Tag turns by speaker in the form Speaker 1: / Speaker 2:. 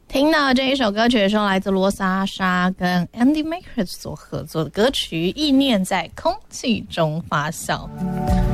Speaker 1: 听到这一首歌曲是来自罗莎莎跟 Andy Makers 所合作的歌曲《意念在空气中发酵》。